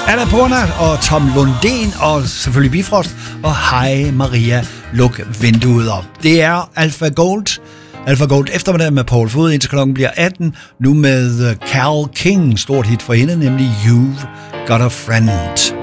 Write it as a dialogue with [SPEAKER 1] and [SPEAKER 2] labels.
[SPEAKER 1] Annapurna og Tom Lundén og selvfølgelig Bifrost og Hej Maria, luk vinduet op. Det er Alpha Gold. Alpha Gold eftermiddag med Paul Fod, indtil klokken bliver 18. Nu med Carole King, stort hit for hende, nemlig You've Got a Friend.